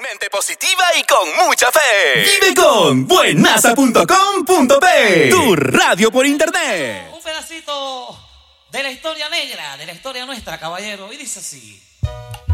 mente positiva y con mucha fe. Vive con buenaza.com.p, tu radio por internet. Un pedacito de la historia negra, de la historia nuestra, caballero, y dice así.